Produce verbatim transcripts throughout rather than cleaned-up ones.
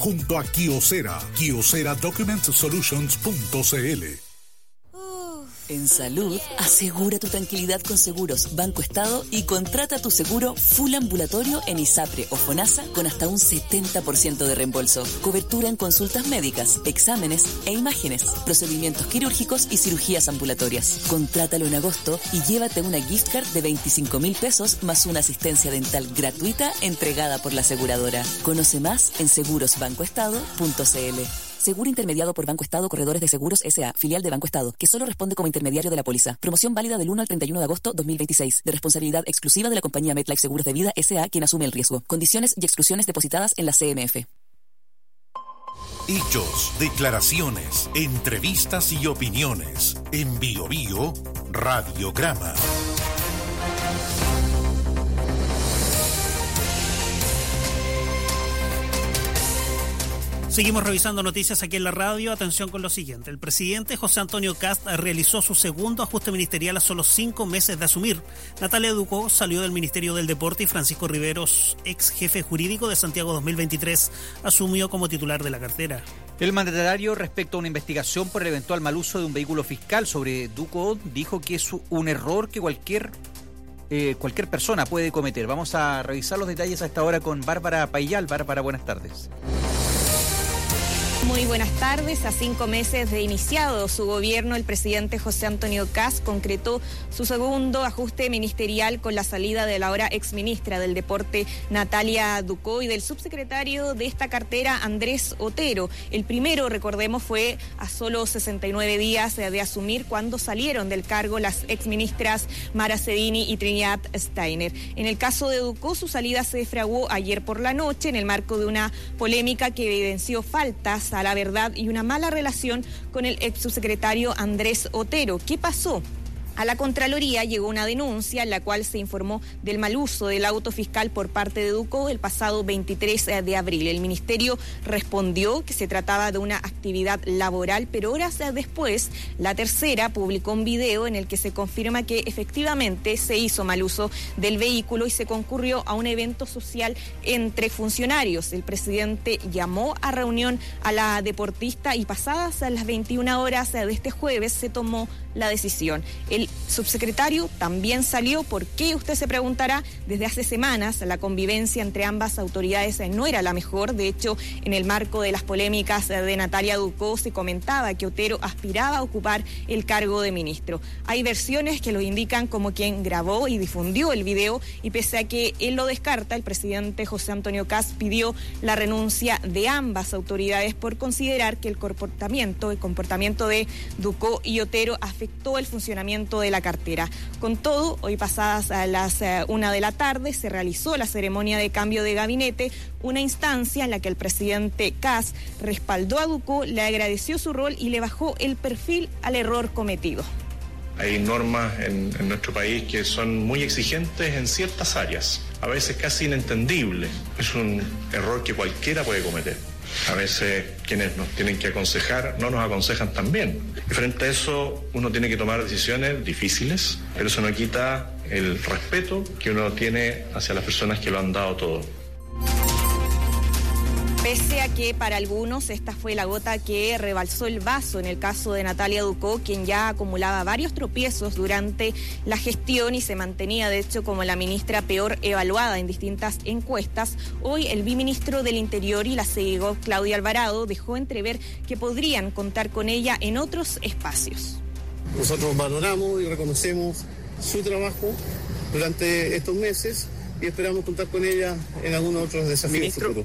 junto a Kyocera. Kyocera Document Solutions punto c l. En salud, asegura tu tranquilidad con Seguros Banco Estado y contrata tu seguro full ambulatorio en ISAPRE o FONASA con hasta un setenta por ciento de reembolso. Cobertura en consultas médicas, exámenes e imágenes, procedimientos quirúrgicos y cirugías ambulatorias. Contrátalo en agosto y llévate una gift card de veinticinco mil pesos más una asistencia dental gratuita entregada por la aseguradora. Conoce más en seguros banco estado punto c l. Seguro intermediado por Banco Estado Corredores de Seguros S A, filial de Banco Estado, que solo responde como intermediario de la póliza. Promoción válida del uno al treinta y uno de agosto dos mil veintiséis, de responsabilidad exclusiva de la compañía MetLife Seguros de Vida S A, quien asume el riesgo. Condiciones y exclusiones depositadas en la C M F. Hechos, declaraciones, entrevistas y opiniones. En Bio Bio, Radiograma. Seguimos revisando noticias aquí en la radio. Atención con lo siguiente. El presidente José Antonio Kast realizó su segundo ajuste ministerial a solo cinco meses de asumir. Natalia Ducó salió del Ministerio del Deporte y Francisco Riveros, ex jefe jurídico de Santiago dos mil veintitrés, asumió como titular de la cartera. El mandatario, respecto a una investigación por el eventual mal uso de un vehículo fiscal sobre Ducó, dijo que es un error que cualquier eh, cualquier persona puede cometer. Vamos a revisar los detalles a esta hora con Bárbara Payal. Bárbara, buenas tardes. Muy buenas tardes. A cinco meses de iniciado su gobierno, el presidente José Antonio Kast concretó su segundo ajuste ministerial con la salida de la ahora exministra del Deporte, Natalia Ducó, y del subsecretario de esta cartera, Andrés Otero. El primero, recordemos, fue a solo sesenta y nueve días de asumir cuando salieron del cargo las exministras Mara Cedini y Trinidad Steiner. En el caso de Ducó, su salida se fraguó ayer por la noche en el marco de una polémica que evidenció faltas a la verdad y una mala relación con el ex subsecretario Andrés Otero. ¿Qué pasó? A la Contraloría llegó una denuncia en la cual se informó del mal uso del auto fiscal por parte de Ducó el pasado veintitrés de abril. El ministerio respondió que se trataba de una actividad laboral, pero horas después, la tercera publicó un video en el que se confirma que efectivamente se hizo mal uso del vehículo y se concurrió a un evento social entre funcionarios. El presidente llamó a reunión a la deportista y pasadas las veintiuna horas de este jueves se tomó la decisión. El subsecretario también salió. ¿Por qué? Usted se preguntará. Desde hace semanas la convivencia entre ambas autoridades no era la mejor. De hecho, en el marco de las polémicas de Natalia Ducó se comentaba que Otero aspiraba a ocupar el cargo de ministro. Hay versiones que lo indican como quien grabó y difundió el video, y pese a que él lo descarta, el presidente José Antonio Kast pidió la renuncia de ambas autoridades por considerar que el comportamiento, el comportamiento de Ducó y Otero afectó el funcionamiento de la cartera. Con todo, hoy pasadas a las uh, una de la tarde se realizó la ceremonia de cambio de gabinete, una instancia en la que el presidente Kast respaldó a Ducó, le agradeció su rol y le bajó el perfil al error cometido. Hay normas en, en nuestro país que son muy exigentes en ciertas áreas, a veces casi inentendibles. Es un error que cualquiera puede cometer. A veces quienes nos tienen que aconsejar no nos aconsejan tan bien. Y frente a eso uno tiene que tomar decisiones difíciles, pero eso no quita el respeto que uno tiene hacia las personas que lo han dado todo. Pese a que para algunos esta fue la gota que rebalsó el vaso en el caso de Natalia Ducó, quien ya acumulaba varios tropiezos durante la gestión y se mantenía de hecho como la ministra peor evaluada en distintas encuestas, hoy el viceministro del Interior y la C E O, Claudia Alvarado, dejó entrever que podrían contar con ella en otros espacios. Nosotros valoramos y reconocemos su trabajo durante estos meses y esperamos contar con ella en algunos otros desafíos futuros.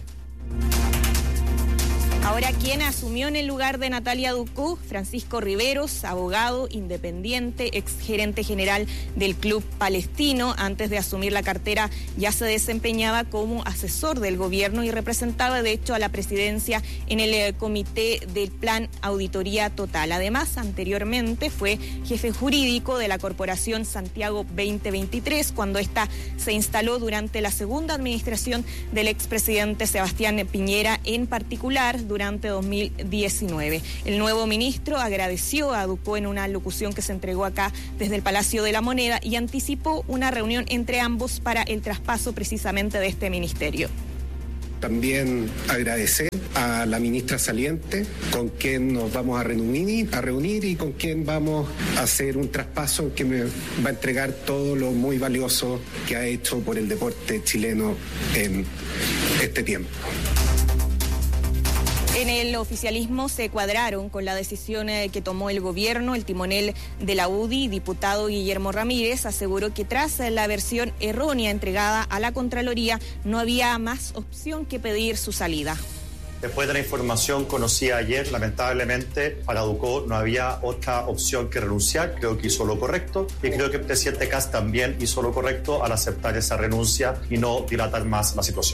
Ahora, ¿quién asumió en el lugar de Natalia Ducó? Francisco Riveros, abogado independiente, exgerente general del Club Palestino. Antes de asumir la cartera ya se desempeñaba como asesor del gobierno y representaba de hecho a la presidencia en el eh, comité del Plan Auditoría Total. Además, anteriormente fue jefe jurídico de la Corporación Santiago veinte veintitrés cuando ésta se instaló durante la segunda administración del expresidente Sebastián Piñera, en particular durante dos mil diecinueve. El nuevo ministro agradeció a Ducó en una locución que se entregó acá desde el Palacio de la Moneda y anticipó una reunión entre ambos para el traspaso precisamente de este ministerio. También agradecer a la ministra saliente, con quien nos vamos a reunir, a reunir y con quien vamos a hacer un traspaso que me va a entregar todo lo muy valioso que ha hecho por el deporte chileno en este tiempo. En el oficialismo se cuadraron con la decisión que tomó el gobierno. El timonel de la U D I, diputado Guillermo Ramírez, aseguró que tras la versión errónea entregada a la Contraloría no había más opción que pedir su salida. Después de la información conocida ayer, lamentablemente para Ducó no había otra opción que renunciar. Creo que hizo lo correcto y creo que el presidente Kast también hizo lo correcto al aceptar esa renuncia y no dilatar más la situación.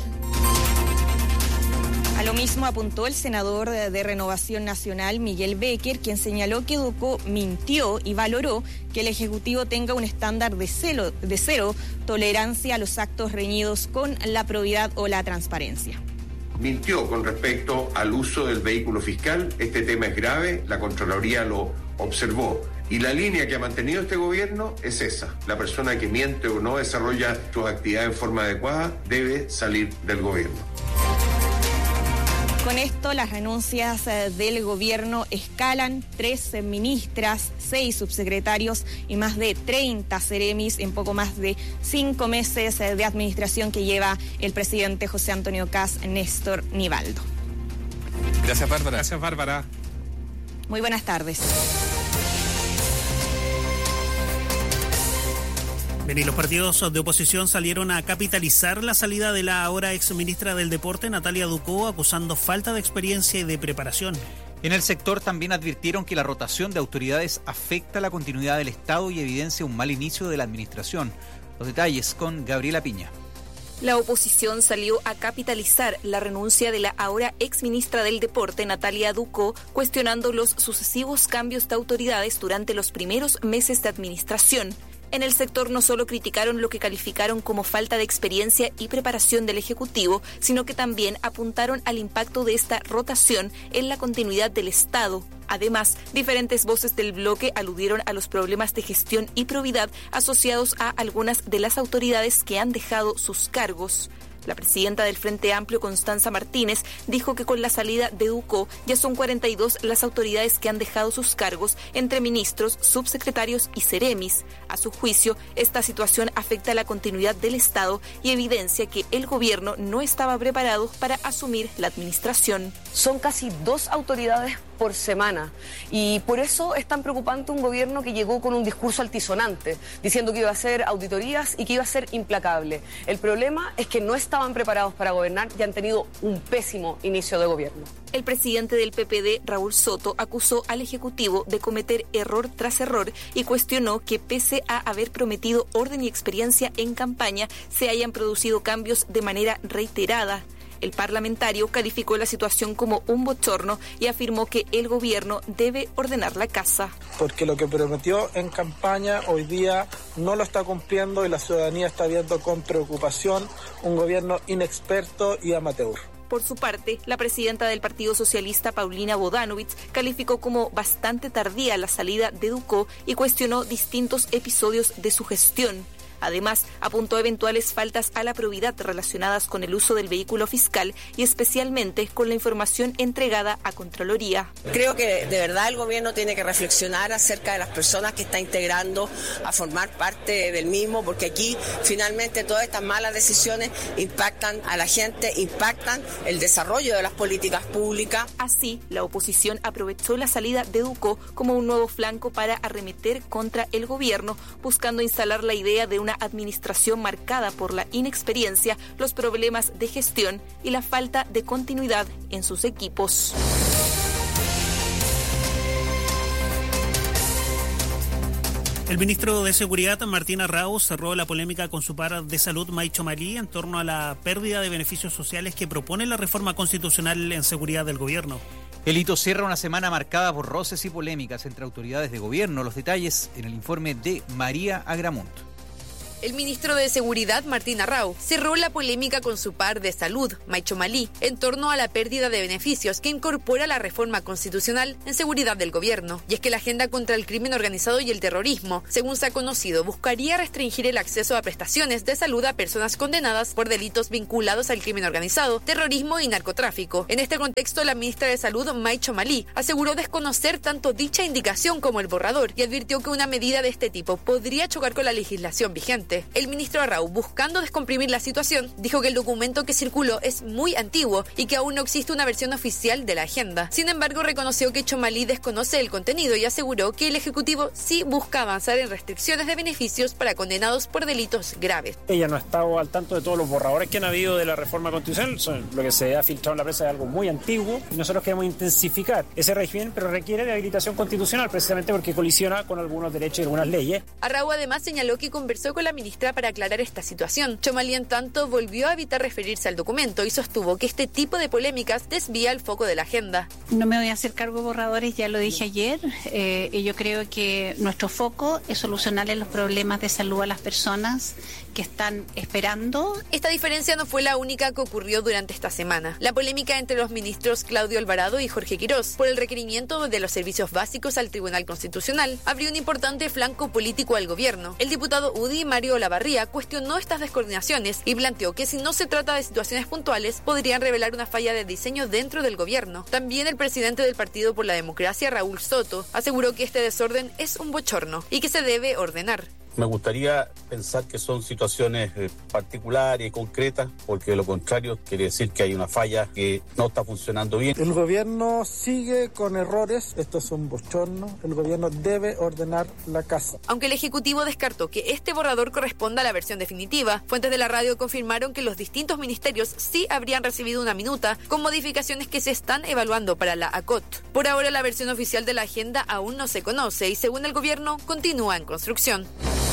A lo mismo apuntó el senador de Renovación Nacional, Miguel Becker, quien señaló que Ducó mintió y valoró que el Ejecutivo tenga un estándar de, celo, de cero tolerancia a los actos reñidos con la probidad o la transparencia. Mintió con respecto al uso del vehículo fiscal. Este tema es grave, la Contraloría lo observó. Y la línea que ha mantenido este gobierno es esa. La persona que miente o no desarrolla sus actividades en forma adecuada debe salir del gobierno. Con esto, las renuncias del gobierno escalan: tres ministras, seis subsecretarios y más de treinta seremis en poco más de cinco meses de administración que lleva el presidente José Antonio Kast Néstor Nivaldo. Gracias, Bárbara. Gracias, Bárbara. Muy buenas tardes. Bien, y los partidos de oposición salieron a capitalizar la salida de la ahora exministra del Deporte, Natalia Ducó, acusando falta de experiencia y de preparación. En el sector también advirtieron que la rotación de autoridades afecta la continuidad del Estado y evidencia un mal inicio de la administración. Los detalles con Gabriela Piña. La oposición salió a capitalizar la renuncia de la ahora exministra del Deporte, Natalia Ducó, cuestionando los sucesivos cambios de autoridades durante los primeros meses de administración. En el sector no solo criticaron lo que calificaron como falta de experiencia y preparación del Ejecutivo, sino que también apuntaron al impacto de esta rotación en la continuidad del Estado. Además, diferentes voces del bloque aludieron a los problemas de gestión y probidad asociados a algunas de las autoridades que han dejado sus cargos. La presidenta del Frente Amplio, Constanza Martínez, dijo que con la salida de Ducó ya son cuarenta y dos las autoridades que han dejado sus cargos, entre ministros, subsecretarios y seremis. A su juicio, esta situación afecta la continuidad del Estado y evidencia que el gobierno no estaba preparado para asumir la administración. Son casi dos autoridades por semana y por eso es tan preocupante un gobierno que llegó con un discurso altisonante, diciendo que iba a hacer auditorías y que iba a ser implacable. El problema es que no estaban preparados para gobernar y han tenido un pésimo inicio de gobierno. El presidente del P P D, Raúl Soto, acusó al Ejecutivo de cometer error tras error y cuestionó que pese a haber prometido orden y experiencia en campaña, se hayan producido cambios de manera reiterada. El parlamentario calificó la situación como un bochorno y afirmó que el gobierno debe ordenar la casa. Porque lo que prometió en campaña hoy día no lo está cumpliendo y la ciudadanía está viendo con preocupación un gobierno inexperto y amateur. Por su parte, la presidenta del Partido Socialista, Paulina Bodanovich, calificó como bastante tardía la salida de Ducó y cuestionó distintos episodios de su gestión. Además, apuntó a eventuales faltas a la probidad relacionadas con el uso del vehículo fiscal y especialmente con la información entregada a Contraloría. Creo que de verdad el gobierno tiene que reflexionar acerca de las personas que está integrando a formar parte del mismo, porque aquí finalmente todas estas malas decisiones impactan a la gente, impactan el desarrollo de las políticas públicas. Así, la oposición aprovechó la salida de Ducó como un nuevo flanco para arremeter contra el gobierno, buscando instalar la idea de un una administración marcada por la inexperiencia, los problemas de gestión y la falta de continuidad en sus equipos. El ministro de Seguridad, Martín Arrau, cerró la polémica con su par de salud, Maicho Malí, en torno a la pérdida de beneficios sociales que propone la reforma constitucional en seguridad del gobierno. El hito cierra una semana marcada por roces y polémicas entre autoridades de gobierno. Los detalles en el informe de María Agramunt. El ministro de Seguridad, Martín Arrau, cerró la polémica con su par de Salud, Maicho Malí, en torno a la pérdida de beneficios que incorpora la reforma constitucional en seguridad del gobierno. Y es que la agenda contra el crimen organizado y el terrorismo, según se ha conocido, buscaría restringir el acceso a prestaciones de salud a personas condenadas por delitos vinculados al crimen organizado, terrorismo y narcotráfico. En este contexto, la ministra de Salud, Maicho Malí, aseguró desconocer tanto dicha indicación como el borrador y advirtió que una medida de este tipo podría chocar con la legislación vigente. El ministro Arrau, buscando descomprimir la situación, dijo que el documento que circuló es muy antiguo y que aún no existe una versión oficial de la agenda. Sin embargo, reconoció que Chomalí desconoce el contenido y aseguró que el Ejecutivo sí busca avanzar en restricciones de beneficios para condenados por delitos graves. Ella no ha estado al tanto de todos los borradores que han habido de la reforma constitucional. Lo que se ha filtrado en la prensa es algo muy antiguo y nosotros queremos intensificar ese régimen, pero requiere de habilitación constitucional precisamente porque colisiona con algunos derechos y algunas leyes. Arrau además señaló que conversó con la ministra para aclarar esta situación. Chomalí, en tanto, volvió a evitar referirse al documento y sostuvo que este tipo de polémicas desvía el foco de la agenda. No me voy a hacer cargo de borradores, ya lo dije ayer, eh, y yo creo que nuestro foco es solucionarle los problemas de salud a las personas que están esperando. Esta diferencia no fue la única que ocurrió durante esta semana. La polémica entre los ministros Claudio Alvarado y Jorge Quirós por el requerimiento de los servicios básicos al Tribunal Constitucional abrió un importante flanco político al gobierno. El diputado U D I, Mario Olavarría, cuestionó estas descoordinaciones y planteó que si no se trata de situaciones puntuales, podrían revelar una falla de diseño dentro del gobierno. También el presidente del Partido por la Democracia, Raúl Soto, aseguró que este desorden es un bochorno y que se debe ordenar. Me gustaría pensar que son situaciones eh, particulares y concretas, porque de lo contrario quiere decir que hay una falla que no está funcionando bien. El gobierno sigue con errores, esto es un bochorno, el gobierno debe ordenar la casa. Aunque el Ejecutivo descartó que este borrador corresponda a la versión definitiva, fuentes de la radio confirmaron que los distintos ministerios sí habrían recibido una minuta con modificaciones que se están evaluando para la A C O T. Por ahora la versión oficial de la agenda aún no se conoce y según el gobierno continúa en construcción.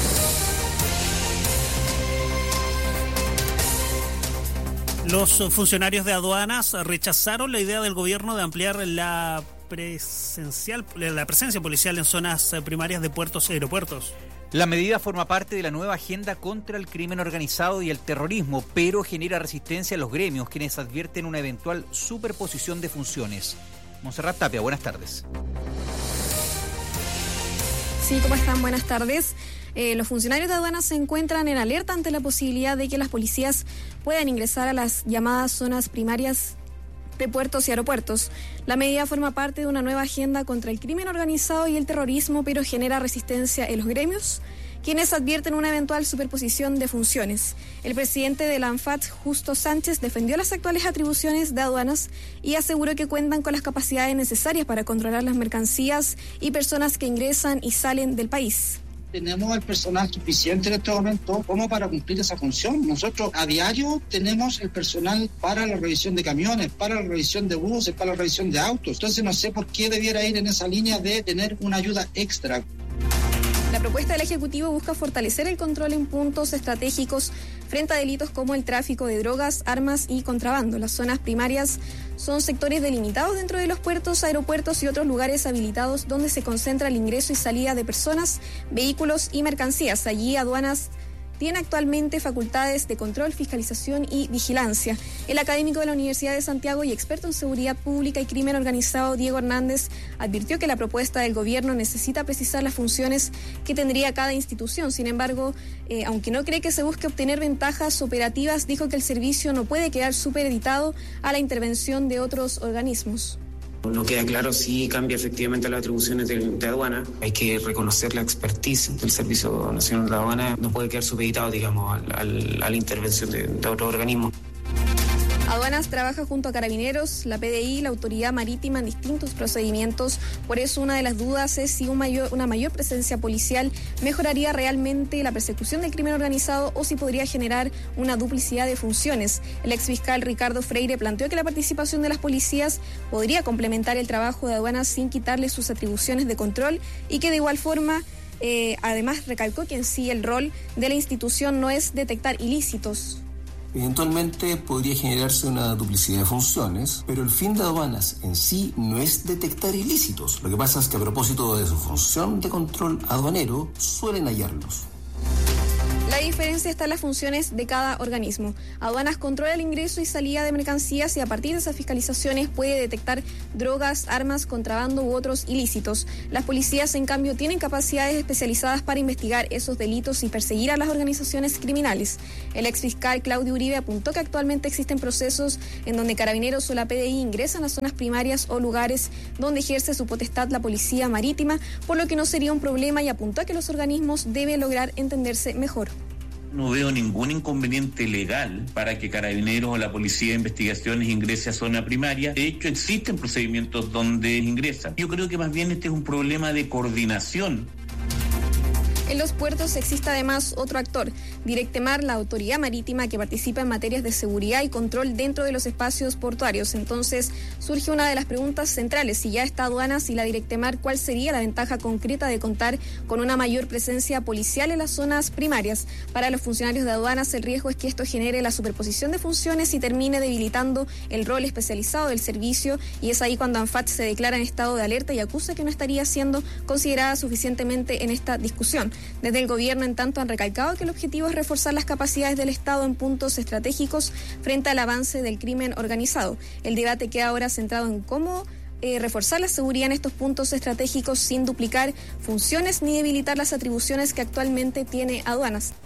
Los funcionarios de aduanas rechazaron la idea del gobierno de ampliar la presencial, la presencia policial en zonas primarias de puertos y aeropuertos. La medida forma parte de la nueva agenda contra el crimen organizado y el terrorismo, pero genera resistencia a los gremios, quienes advierten una eventual superposición de funciones. Montserrat Tapia, buenas tardes. Sí, ¿cómo están? Buenas tardes. Eh, los funcionarios de aduanas se encuentran en alerta ante la posibilidad de que las policías puedan ingresar a las llamadas zonas primarias de puertos y aeropuertos. La medida forma parte de una nueva agenda contra el crimen organizado y el terrorismo, pero genera resistencia en los gremios, quienes advierten una eventual superposición de funciones. El presidente de la ANFAT, Justo Sánchez, defendió las actuales atribuciones de aduanas y aseguró que cuentan con las capacidades necesarias para controlar las mercancías y personas que ingresan y salen del país. Tenemos el personal suficiente en este momento como para cumplir esa función. Nosotros a diario tenemos el personal para la revisión de camiones, para la revisión de buses, para la revisión de autos. Entonces no sé por qué debiera ir en esa línea de tener una ayuda extra. La propuesta del Ejecutivo busca fortalecer el control en puntos estratégicos frente a delitos como el tráfico de drogas, armas y contrabando. Las zonas primarias son sectores delimitados dentro de los puertos, aeropuertos y otros lugares habilitados donde se concentra el ingreso y salida de personas, vehículos y mercancías. Allí aduanas tiene actualmente facultades de control, fiscalización y vigilancia. El académico de la Universidad de Santiago y experto en seguridad pública y crimen organizado, Diego Hernández, advirtió que la propuesta del gobierno necesita precisar las funciones que tendría cada institución. Sin embargo, eh, aunque no cree que se busque obtener ventajas operativas, dijo que el servicio no puede quedar supeditado a la intervención de otros organismos. No queda claro si cambia efectivamente las atribuciones de, de aduana. Hay que reconocer la expertise del Servicio Nacional de Aduana. No puede quedar supeditado, digamos, al, al, a la intervención de, de otro organismo. Aduanas trabaja junto a Carabineros, la P D I, la Autoridad Marítima en distintos procedimientos. Por eso una de las dudas es si un mayor, una mayor presencia policial mejoraría realmente la persecución del crimen organizado o si podría generar una duplicidad de funciones. El exfiscal Ricardo Freire planteó que la participación de las policías podría complementar el trabajo de aduanas sin quitarle sus atribuciones de control y que de igual forma, eh, además recalcó que en sí el rol de la institución no es detectar ilícitos. Eventualmente podría generarse una duplicidad de funciones, pero el fin de aduanas en sí no es detectar ilícitos. Lo que pasa es que a propósito de su función de control aduanero, suelen hallarlos. La diferencia está en las funciones de cada organismo. Aduanas controla el ingreso y salida de mercancías y a partir de esas fiscalizaciones puede detectar drogas, armas, contrabando u otros ilícitos. Las policías, en cambio, tienen capacidades especializadas para investigar esos delitos y perseguir a las organizaciones criminales. El exfiscal Claudio Uribe apuntó que actualmente existen procesos en donde Carabineros o la P D I ingresan a zonas primarias o lugares donde ejerce su potestad la Policía Marítima, por lo que no sería un problema, y apuntó a que los organismos deben lograr entenderse mejor. No veo ningún inconveniente legal para que Carabineros o la Policía de Investigaciones ingrese a zona primaria. De hecho, existen procedimientos donde ingresan. Yo creo que más bien este es un problema de coordinación. En los puertos existe además otro actor, Directemar, la autoridad marítima que participa en materias de seguridad y control dentro de los espacios portuarios. Entonces surge una de las preguntas centrales: si ya está Aduanas y la Directemar, ¿cuál sería la ventaja concreta de contar con una mayor presencia policial en las zonas primarias? Para los funcionarios de Aduanas, el riesgo es que esto genere la superposición de funciones y termine debilitando el rol especializado del servicio, y es ahí cuando ANFAT se declara en estado de alerta y acusa que no estaría siendo considerada suficientemente en esta discusión. Desde el gobierno, en tanto, han recalcado que el objetivo es reforzar las capacidades del Estado en puntos estratégicos frente al avance del crimen organizado. El debate queda ahora centrado en cómo eh, reforzar la seguridad en estos puntos estratégicos sin duplicar funciones ni debilitar las atribuciones que actualmente tiene Aduanas.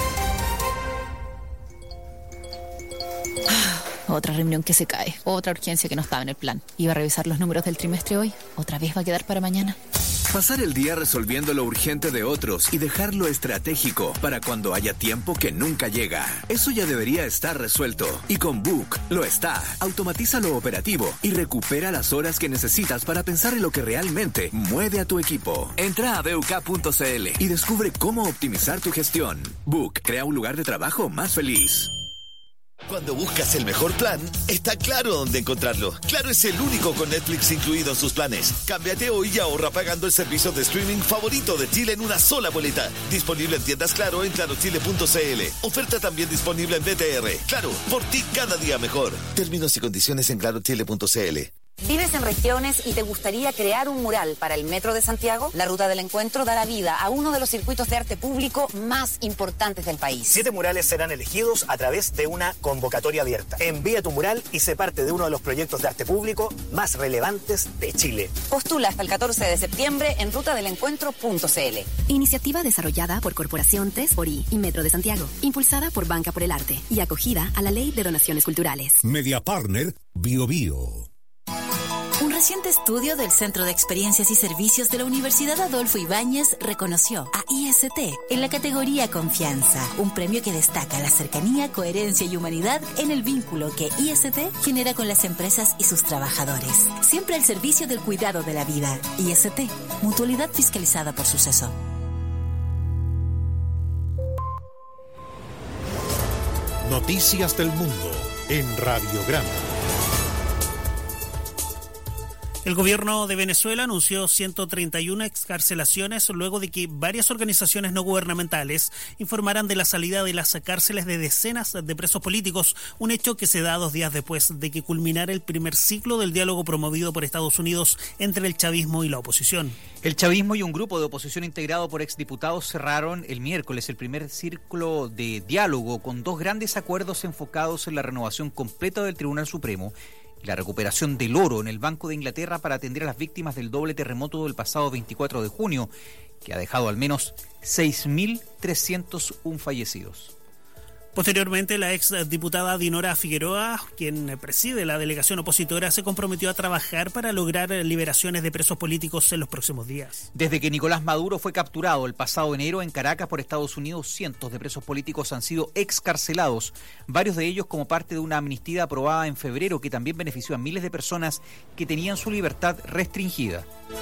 Otra reunión que se cae, otra urgencia que no estaba en el plan. Iba a revisar los números del trimestre hoy, otra vez va a quedar para mañana. Pasar el día resolviendo lo urgente de otros y dejar lo estratégico para cuando haya tiempo que nunca llega. Eso ya debería estar resuelto. Y con Book lo está. Automatiza lo operativo y recupera las horas que necesitas para pensar en lo que realmente mueve a tu equipo. Entra a b u k punto c l y descubre cómo optimizar tu gestión. Book crea un lugar de trabajo más feliz. Cuando buscas el mejor plan, está claro dónde encontrarlo. Claro es el único con Netflix incluido en sus planes. Cámbiate hoy y ahorra pagando el servicio de streaming favorito de Chile en una sola boleta. Disponible en tiendas Claro en claro chile punto c l. Oferta también disponible en B T R. Claro, por ti cada día mejor. Términos y condiciones en claro chile punto c l. ¿Vives en regiones y te gustaría crear un mural para el Metro de Santiago? La Ruta del Encuentro dará vida a uno de los circuitos de arte público más importantes del país. Siete murales serán elegidos a través de una convocatoria abierta. Envía tu mural y sé parte de uno de los proyectos de arte público más relevantes de Chile. Postula hasta el catorce de septiembre en ruta del encuentro punto c l. Iniciativa desarrollada por Corporación tres por I y Metro de Santiago, impulsada por Banca por el Arte y acogida a la Ley de Donaciones Culturales. Media Partner Bio Bio. Un reciente estudio del Centro de Experiencias y Servicios de la Universidad Adolfo Ibáñez reconoció a I S T en la categoría Confianza, un premio que destaca la cercanía, coherencia y humanidad en el vínculo que I S T genera con las empresas y sus trabajadores. Siempre al servicio del cuidado de la vida. I S T, mutualidad fiscalizada por Suceso. Noticias del Mundo en Radiograma. El gobierno de Venezuela anunció ciento treinta y una excarcelaciones luego de que varias organizaciones no gubernamentales informaran de la salida de las cárceles de decenas de presos políticos, un hecho que se da dos días después de que culminara el primer ciclo del diálogo promovido por Estados Unidos entre el chavismo y la oposición. El chavismo y un grupo de oposición integrado por exdiputados cerraron el miércoles el primer círculo de diálogo con dos grandes acuerdos enfocados en la renovación completa del Tribunal Supremo y la recuperación del oro en el Banco de Inglaterra para atender a las víctimas del doble terremoto del pasado veinticuatro de junio, que ha dejado al menos seis mil trescientos uno fallecidos. Posteriormente, la exdiputada Dinora Figueroa, quien preside la delegación opositora, se comprometió a trabajar para lograr liberaciones de presos políticos en los próximos días. Desde que Nicolás Maduro fue capturado el pasado enero en Caracas por Estados Unidos, cientos de presos políticos han sido excarcelados, varios de ellos como parte de una amnistía aprobada en febrero que también benefició a miles de personas que tenían su libertad restringida.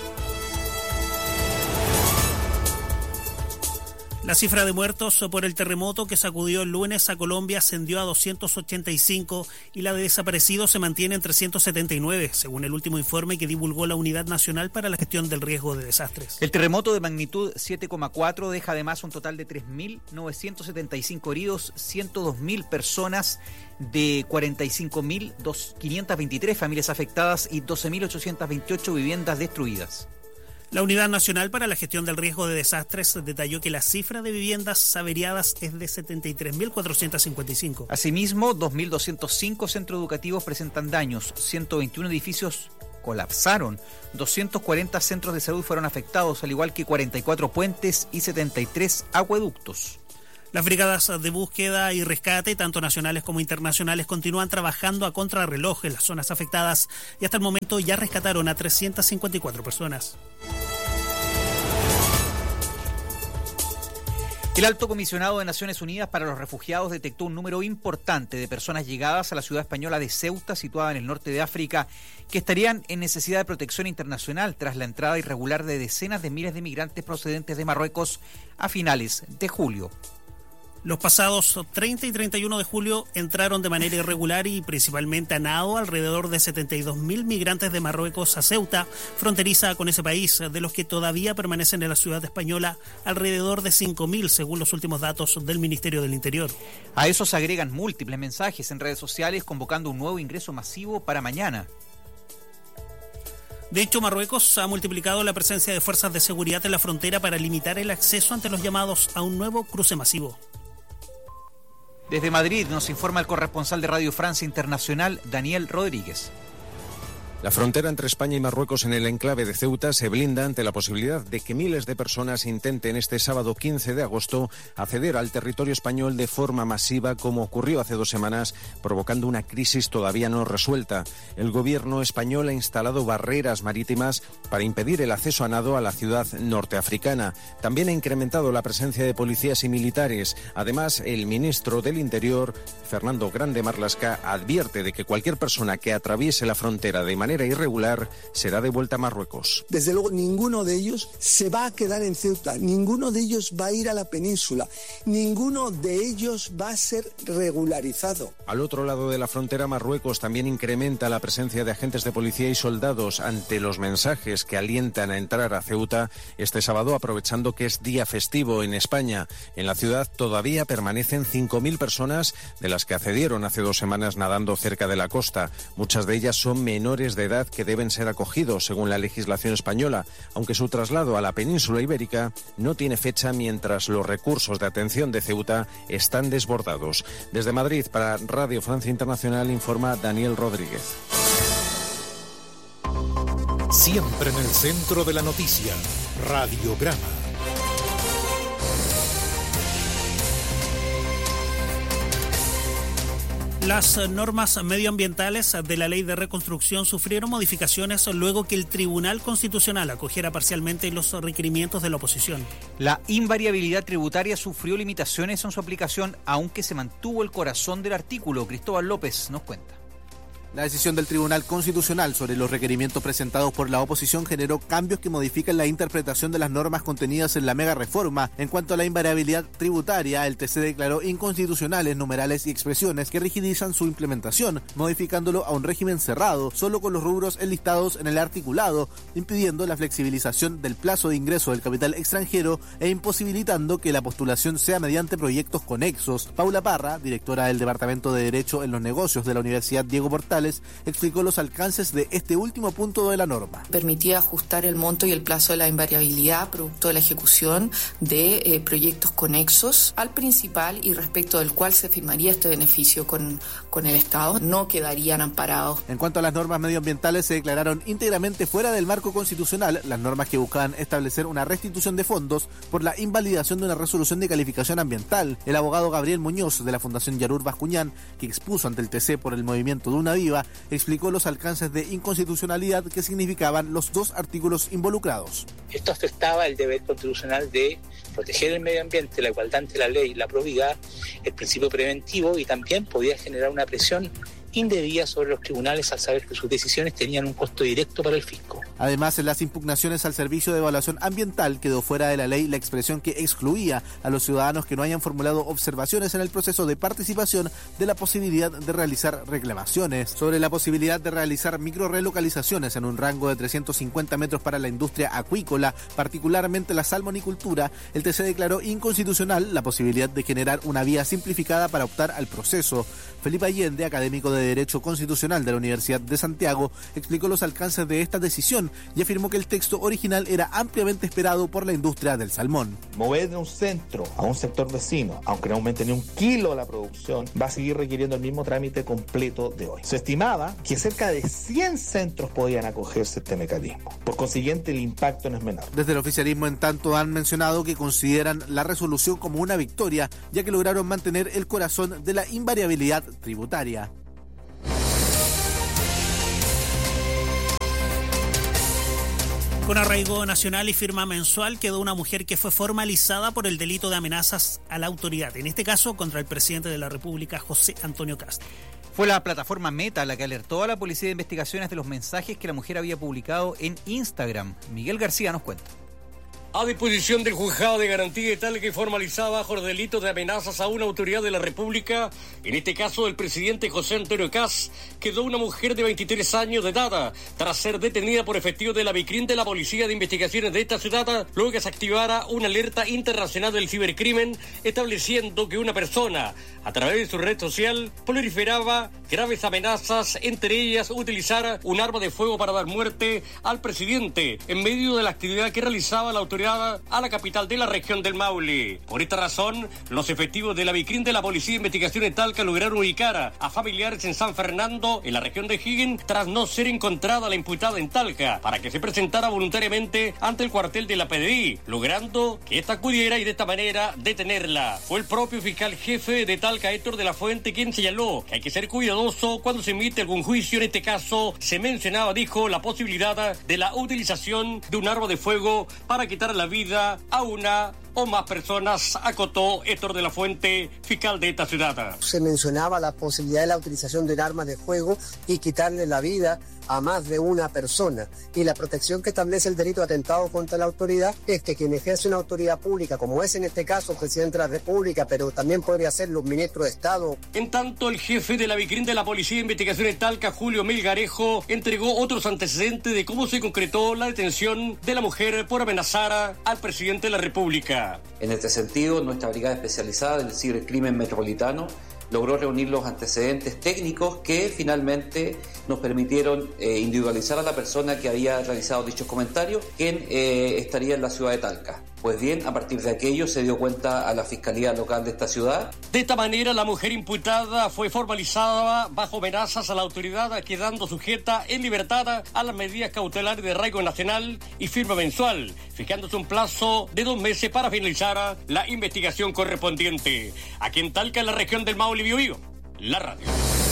La cifra de muertos por el terremoto que sacudió el lunes a Colombia ascendió a doscientos ochenta y cinco y la de desaparecidos se mantiene en trescientos setenta y nueve, según el último informe que divulgó la Unidad Nacional para la Gestión del Riesgo de Desastres. El terremoto de magnitud siete coma cuatro deja además un total de tres mil novecientos setenta y cinco heridos, ciento dos mil personas de cuarenta y cinco mil quinientas veintitrés familias afectadas y doce mil ochocientas veintiocho viviendas destruidas. La Unidad Nacional para la Gestión del Riesgo de Desastres detalló que la cifra de viviendas averiadas es de setenta y tres mil cuatrocientos cincuenta y cinco. Asimismo, dos mil doscientos cinco centros educativos presentan daños, ciento veintiuno edificios colapsaron, doscientos cuarenta centros de salud fueron afectados, al igual que cuarenta y cuatro puentes y setenta y tres acueductos. Las brigadas de búsqueda y rescate, tanto nacionales como internacionales, continúan trabajando a contrarreloj en las zonas afectadas y hasta el momento ya rescataron a trescientas cincuenta y cuatro personas. El Alto Comisionado de Naciones Unidas para los Refugiados detectó un número importante de personas llegadas a la ciudad española de Ceuta, situada en el norte de África, que estarían en necesidad de protección internacional tras la entrada irregular de decenas de miles de migrantes procedentes de Marruecos a finales de julio. Los pasados treinta y treinta y uno de julio entraron de manera irregular y principalmente a nado alrededor de setenta y dos mil migrantes de Marruecos a Ceuta, fronteriza con ese país, de los que todavía permanecen en la ciudad española alrededor de cinco mil, según los últimos datos del Ministerio del Interior. A eso se agregan múltiples mensajes en redes sociales convocando un nuevo ingreso masivo para mañana. De hecho, Marruecos ha multiplicado la presencia de fuerzas de seguridad en la frontera para limitar el acceso ante los llamados a un nuevo cruce masivo. Desde Madrid nos informa el corresponsal de Radio Francia Internacional, Daniel Rodríguez. La frontera entre España y Marruecos en el enclave de Ceuta se blinda ante la posibilidad de que miles de personas intenten este sábado quince de agosto acceder al territorio español de forma masiva, como ocurrió hace dos semanas, provocando una crisis todavía no resuelta. El gobierno español ha instalado barreras marítimas para impedir el acceso a nado a la ciudad norteafricana. También ha incrementado la presencia de policías y militares. Además, el ministro del Interior, Fernando Grande Marlaska, advierte de que cualquier persona que atraviese la frontera de manera irregular será devuelta a Marruecos. Desde luego, ninguno de ellos se va a quedar en Ceuta, ninguno de ellos va a ir a la península, ninguno de ellos va a ser regularizado. Al otro lado de la frontera, Marruecos también incrementa la presencia de agentes de policía y soldados ante los mensajes que alientan a entrar a Ceuta este sábado, aprovechando que es día festivo en España. En la ciudad todavía permanecen cinco mil personas, de las que accedieron hace dos semanas nadando cerca de la costa. Muchas de ellas son menores de edad que deben ser acogidos según la legislación española, aunque su traslado a la península ibérica no tiene fecha mientras los recursos de atención de Ceuta están desbordados. Desde Madrid, para Radio Francia Internacional, informa Daniel Rodríguez. Siempre en el centro de la noticia, Radiograma. Las normas medioambientales de la Ley de Reconstrucción sufrieron modificaciones luego que el Tribunal Constitucional acogiera parcialmente los requerimientos de la oposición. La invariabilidad tributaria sufrió limitaciones en su aplicación, aunque se mantuvo el corazón del artículo. Cristóbal López nos cuenta. La decisión del Tribunal Constitucional sobre los requerimientos presentados por la oposición generó cambios que modifican la interpretación de las normas contenidas en la mega reforma. En cuanto a la invariabilidad tributaria, el T C declaró inconstitucionales numerales y expresiones que rigidizan su implementación, modificándolo a un régimen cerrado, solo con los rubros enlistados en el articulado, impidiendo la flexibilización del plazo de ingreso del capital extranjero e imposibilitando que la postulación sea mediante proyectos conexos. Paula Parra, directora del Departamento de Derecho en los Negocios de la Universidad Diego Portales, explicó los alcances de este último punto de la norma. Permitía ajustar el monto y el plazo de la invariabilidad producto de la ejecución de eh, proyectos conexos al principal y respecto del cual se firmaría este beneficio con, con el Estado. No quedarían amparados. En cuanto a las normas medioambientales, se declararon íntegramente fuera del marco constitucional las normas que buscaban establecer una restitución de fondos por la invalidación de una resolución de calificación ambiental. El abogado Gabriel Muñoz de la Fundación Yarur Bascuñán, que expuso ante el T C por el movimiento de Una Viva, explicó los alcances de inconstitucionalidad que significaban los dos artículos involucrados. Esto afectaba el deber constitucional de proteger el medio ambiente, la igualdad ante la ley, la probidad, el principio preventivo, y también podía generar una presión indebida sobre los tribunales al saber que sus decisiones tenían un costo directo para el fisco. Además, en las impugnaciones al Servicio de Evaluación Ambiental quedó fuera de la ley la expresión que excluía a los ciudadanos que no hayan formulado observaciones en el proceso de participación de la posibilidad de realizar reclamaciones. Sobre la posibilidad de realizar microrelocalizaciones en un rango de trescientos cincuenta metros para la industria acuícola, particularmente la salmonicultura, el T C declaró inconstitucional la posibilidad de generar una vía simplificada para optar al proceso. Felipe Allende, académico de de Derecho Constitucional de la Universidad de Santiago, explicó los alcances de esta decisión y afirmó que el texto original era ampliamente esperado por la industria del salmón. Mover de un centro a un sector vecino, aunque no aumente ni un kilo la producción, va a seguir requiriendo el mismo trámite completo de hoy. Se estimaba que cerca de cien centros podían acogerse a este mecanismo. Por consiguiente, el impacto no es menor. Desde el oficialismo, en tanto, han mencionado que consideran la resolución como una victoria, ya que lograron mantener el corazón de la invariabilidad tributaria. Con arraigo nacional y firma mensual quedó una mujer que fue formalizada por el delito de amenazas a la autoridad, en este caso contra el presidente de la República, José Antonio Kast. Fue la plataforma Meta la que alertó a la Policía de Investigaciones de los mensajes que la mujer había publicado en Instagram. Miguel García nos cuenta. A disposición del Juzgado de Garantía y Talca y formalizada bajo los delitos de amenazas a una autoridad de la República, en este caso el presidente José Antonio Kast, quedó una mujer de veintitrés años de edad tras ser detenida por efectivo de la Vicrim de la Policía de Investigaciones de esta ciudad, luego que se activara una alerta internacional del cibercrimen estableciendo que una persona, a través de su red social, proliferaba graves amenazas, entre ellas utilizar un arma de fuego para dar muerte al presidente en medio de la actividad que realizaba la autoridad a la capital de la región del Maule. Por esta razón, los efectivos de la Vicrim de la Policía de Investigación de Talca lograron ubicar a familiares en San Fernando, en la región de Higgins, tras no ser encontrada la imputada en Talca, para que se presentara voluntariamente ante el cuartel de la P D I, logrando que ésta acudiera y de esta manera detenerla. Fue el propio fiscal jefe de Talca, Héctor de la Fuente, quien señaló que hay que ser cuidadoso cuando se emite algún juicio. En este caso, se mencionaba, dijo, la posibilidad de la utilización de un arma de fuego para quitar la vida a una o más personas, acotó Héctor de la Fuente, fiscal de esta ciudad. Se mencionaba la posibilidad de la utilización de un arma de fuego y quitarle la vida a más de una persona. Y la protección que establece el delito de atentado contra la autoridad es que quien ejerce una autoridad pública, como es en este caso el presidente de la República, pero también podría ser un ministro de Estado. En tanto, el jefe de la Vicrim de la Policía de Investigación de Talca, Julio Melgarejo, entregó otros antecedentes de cómo se concretó la detención de la mujer por amenazar al presidente de la República. En este sentido, nuestra brigada especializada del cibercrimen metropolitano logró reunir los antecedentes técnicos que finalmente nos permitieron eh, individualizar a la persona que había realizado dichos comentarios, quien eh, estaría en la ciudad de Talca. Pues bien, a partir de aquello se dio cuenta a la Fiscalía Local de esta ciudad. De esta manera, la mujer imputada fue formalizada bajo amenazas a la autoridad, quedando sujeta en libertad a las medidas cautelares de arraigo nacional y firma mensual, fijándose un plazo de dos meses para finalizar la investigación correspondiente. Aquí en Talca, en la región del Maule, Biobío, la radio.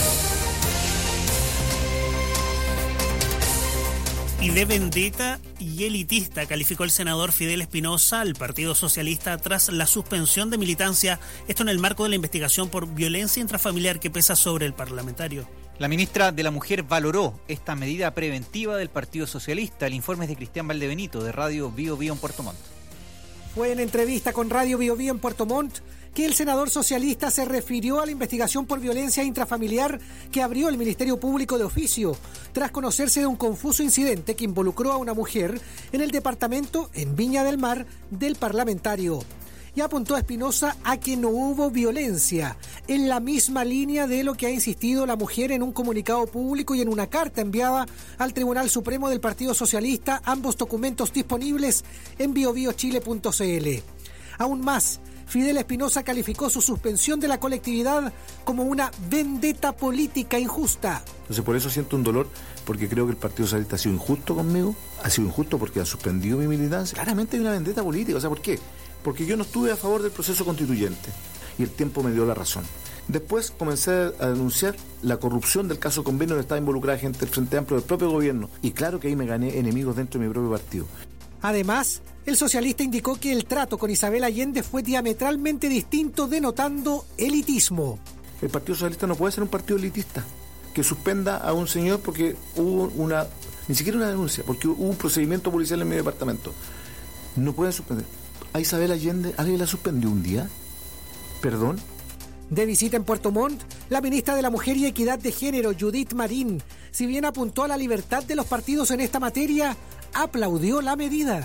Y de vendetta y elitista calificó el senador Fidel Espinosa al Partido Socialista tras la suspensión de militancia, esto en el marco de la investigación por violencia intrafamiliar que pesa sobre el parlamentario. La ministra de la Mujer valoró esta medida preventiva del Partido Socialista. El informe es de Cristian Valdebenito, de Radio Bio Bio en Puerto Montt. Fue en entrevista con Radio Bio Bio en Puerto Montt que el senador socialista se refirió a la investigación por violencia intrafamiliar que abrió el Ministerio Público de Oficio, tras conocerse de un confuso incidente que involucró a una mujer en el departamento, en Viña del Mar, del parlamentario. Y apuntó a Espinosa a que no hubo violencia, en la misma línea de lo que ha insistido la mujer en un comunicado público y en una carta enviada al Tribunal Supremo del Partido Socialista, ambos documentos disponibles en bio bio chile punto c l. Aún más, Fidel Espinosa calificó su suspensión de la colectividad como una vendetta política injusta. Entonces por eso siento un dolor, porque creo que el Partido Socialista ha sido injusto conmigo, ha sido injusto porque ha suspendido mi militancia. Claramente hay una vendetta política, o sea, ¿por qué? Porque yo no estuve a favor del proceso constituyente y el tiempo me dio la razón. Después comencé a denunciar la corrupción del caso Convenio, donde estaba involucrada gente del Frente Amplio del propio gobierno, y claro que ahí me gané enemigos dentro de mi propio partido. Además, el socialista indicó que el trato con Isabel Allende fue diametralmente distinto, denotando elitismo. El Partido Socialista no puede ser un partido elitista que suspenda a un señor porque hubo una, ni siquiera una denuncia, porque hubo un procedimiento policial en mi departamento. No pueden suspender. A Isabel Allende, ¿alguien la suspendió un día? ¿Perdón? De visita en Puerto Montt, la ministra de la Mujer y Equidad de Género, Judith Marín, si bien apuntó a la libertad de los partidos en esta materia, aplaudió la medida.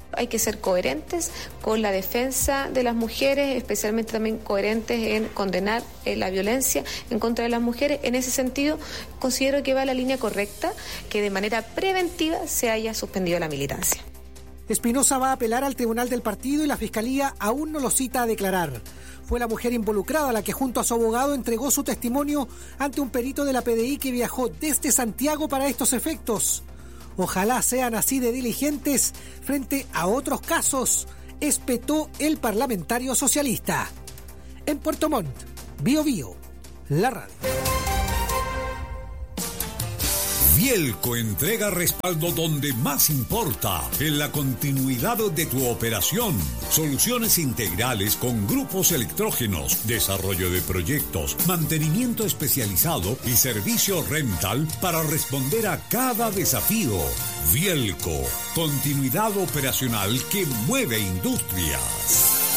Hay que ser coherentes con la defensa de las mujeres, especialmente también coherentes en condenar eh, la violencia en contra de las mujeres. En ese sentido, considero que va la línea correcta, que de manera preventiva se haya suspendido la militancia. Espinosa va a apelar al tribunal del partido y la Fiscalía aún no lo cita a declarar. Fue la mujer involucrada la que junto a su abogado entregó su testimonio ante un perito de la P D I que viajó desde Santiago para estos efectos. Ojalá sean así de diligentes frente a otros casos, espetó el parlamentario socialista. En Puerto Montt, Bío Bío, la radio. Vielco entrega respaldo donde más importa, en la continuidad de tu operación. Soluciones integrales con grupos electrógenos, desarrollo de proyectos, mantenimiento especializado y servicio rental para responder a cada desafío. Vielco, continuidad operacional que mueve industrias.